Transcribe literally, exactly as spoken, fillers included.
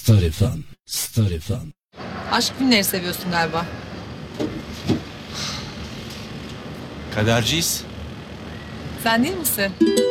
Story Fun. Story Fun. Aşk filmleri seviyorsun galiba. Kaderciyiz. Sen değil misin?